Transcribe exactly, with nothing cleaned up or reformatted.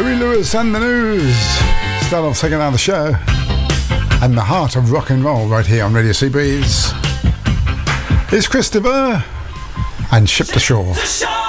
Huey Lewis and the News. Start off second hour of the show. And the heart of rock and roll right here on Radio Seabreeze is Christopher and Ship to Shore.